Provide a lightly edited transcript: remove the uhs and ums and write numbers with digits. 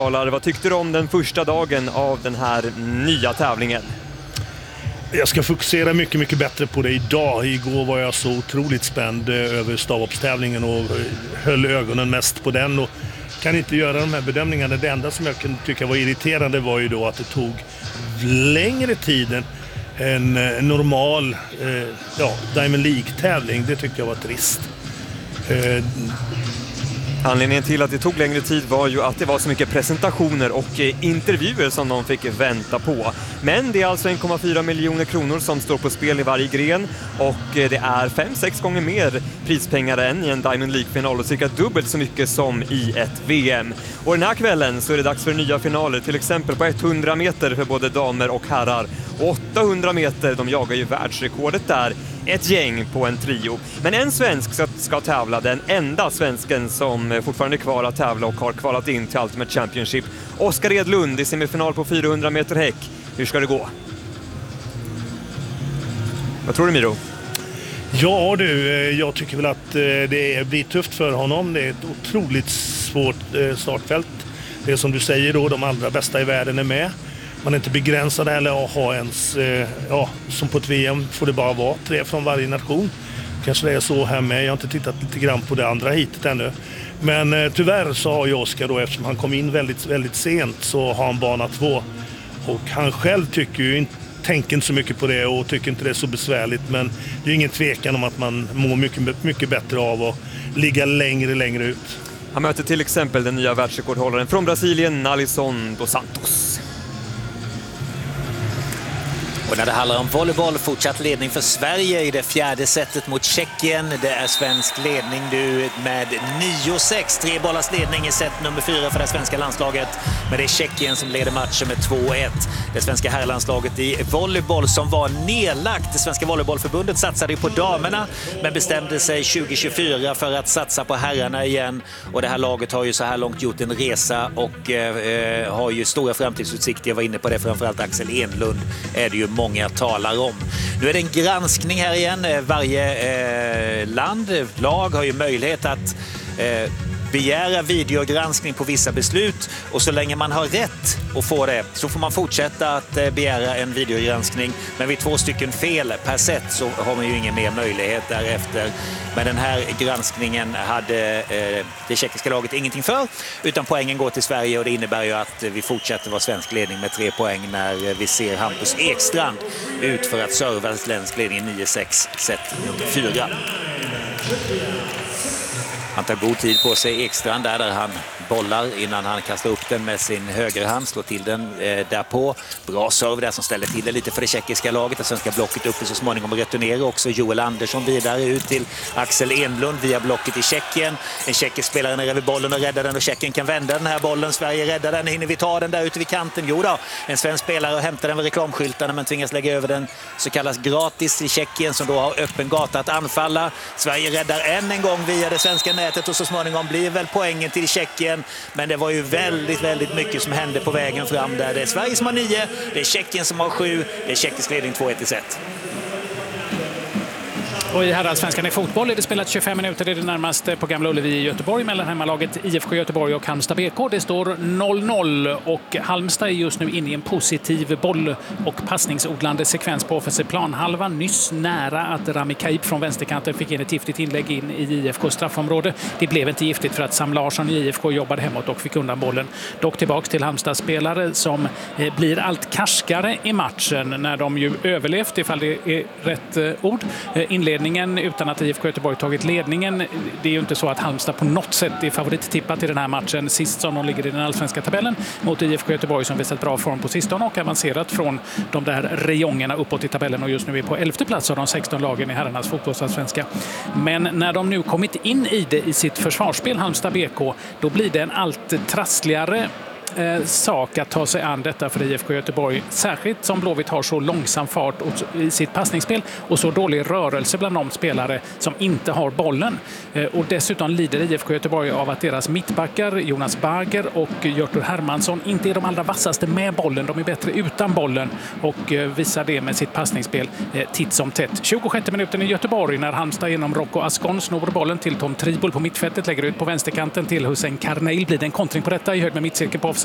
Vad tyckte du om den första dagen av den här nya tävlingen? Jag ska fokusera mycket bättre på det idag. Igår var jag så otroligt spänd över stavhoppstävlingen och höll ögonen mest på den och kan inte göra de här bedömningarna. Det enda som jag kan tycka var irriterande var ju då att det tog längre tid än normal Diamond League-tävling. Det tycker jag var trist. Anledningen till att det tog längre tid var ju att det var så mycket presentationer och intervjuer som de fick vänta på. Men det är alltså 1,4 miljoner kronor som står på spel i varje gren och det är 5-6 gånger mer prispengar än i en Diamond League-final och cirka dubbelt så mycket som i ett VM. Och den här kvällen så är det dags för nya finaler, till exempel på 100 meter för både damer och herrar. Och 800 meter, de jagar ju världsrekordet där. Ett gäng på en trio. Men en svensk ska tävla, den enda svensken som fortfarande är kvar att tävla och har kvalat in till Ultimate Championship. Oskar Edlund i semifinal på 400 meter häck. Hur ska det gå? Vad tror du, Miro? Ja du, jag tycker väl att det blir tufft för honom. Det är ett otroligt svårt startfält. Det är som du säger då, de allra bästa i världen är med. Man är inte begränsad eller att ha ens, som på ett VM får det bara vara 3 från varje nation. Kanske det är så här med, jag har inte tittat lite grann på det andra hitet ännu. Men tyvärr så har ju Oskar då, eftersom han kom in väldigt sent, så har han bana 2. Och han själv tycker ju inte, tänker inte så mycket på det och tycker inte det är så besvärligt. Men det är ingen tvekan om att man mår mycket bättre av att ligga längre ut. Han möter till exempel den nya världsrekordhållaren från Brasilien, Nalison dos Santos. Och när det handlar om volleyboll, fortsatt ledning för Sverige i det 4:e setet mot Tjeckien. Det är svensk ledning nu med 9-6. 3 bollars ledning i set nummer 4 för det svenska landslaget. Men det är Tjeckien som leder matchen med 2-1. Det svenska herrlandslaget i volleyboll som var nedlagt. Det svenska volleybollförbundet satsade ju på damerna men bestämde sig 2024 för att satsa på herrarna igen. Och det här laget har ju så här långt gjort en resa och har ju stora framtidsutsikter. Jag var inne på det, framförallt Axel Enlund är det ju många talar om. Nu är det en granskning här igen. Varje lag har ju möjlighet att begära videogranskning på vissa beslut och så länge man har rätt att få det så får man fortsätta att begära en videogranskning, men vid 2 stycken fel per set så har man ju ingen mer möjlighet därefter. Men den här granskningen hade det tjeckiska laget ingenting för, utan poängen går till Sverige och det innebär ju att vi fortsätter vara svensk ledning med 3 poäng när vi ser Hampus Ekstrand ut för att serva svensk ledning 9-6 set nummer 4. Han tar god tid på sig, Ekstrand, där han bollar innan han kastar upp den med sin högerhand, slår till den därpå. Bra serve där som ställer till det lite för det tjeckiska laget. Det svenska blocket uppe så småningom returnerar också Joel Andersson vidare ut till Axel Enlund via blocket i Tjeckien. En tjeckisk spelare ner över bollen och räddar den och Tjeckien kan vända den här bollen. Sverige räddar den, hinner vi ta den där ute vid kanten? Jo då, en svensk spelare och hämtar den med reklamskyltarna men tvingas lägga över den så kallas gratis i Tjeckien som då har öppen gata att anfalla. Sverige räddar än en gång via det svenska nätet och så småningom blir väl poängen till Tjeckien. Men det var ju väldigt mycket som hände på vägen fram där. Det är Sverige som har 9, det är Tjeckien som har 7, det är tjeckisk ledning 2-1 i set. Och i herrallsvenskan i fotboll är det spelat 25 minuter. Det är det närmaste på Gamla Ullevi i Göteborg mellan hemmalaget IFK Göteborg och Halmstad BK. Det står 0-0 och Halmstad är just nu inne i en positiv boll- och passningsodlande sekvens på offensiv planhalva. Nyss nära att Rami Kaib från vänsterkanten fick in ett giftigt inlägg in i IFK straffområde. Det blev inte giftigt för att Sam Larsson i IFK jobbade hemåt och fick undan bollen. Dock tillbaks till Halmstads spelare som blir allt karskare i matchen när de ju överlevt, ifall det är rätt ord, inledningen utan att IFK Göteborg tagit ledningen. Det är ju inte så att Halmstad på något sätt är favorittippat i den här matchen sist som de ligger i den allsvenska tabellen mot IFK Göteborg som visat bra form på sistone och avancerat från de där rejongerna uppåt i tabellen och just nu är på 11:e plats av de 16 lagen i herrarnas fotbollsallsvenska. Men när de nu kommit in i det i sitt försvarsspel Halmstad BK, då blir det en allt trassligare sak att ta sig an detta för IFK Göteborg. Särskilt som Blåvitt har så långsam fart i sitt passningsspel och så dålig rörelse bland de spelare som inte har bollen. Och dessutom lider IFK Göteborg av att deras mittbackar Jonas Barger och Hjörtur Hermansson inte är de allra vassaste med bollen. De är bättre utan bollen och visar det med sitt passningsspel titt som tätt. 26 minuten i Göteborg när Halmstad genom Rocco Ascon snor bollen till Tom Tribol på mittfältet, lägger ut på vänsterkanten till Hussein Karneil. Blir det en kontring på detta i hög med mittcirkeln på offside.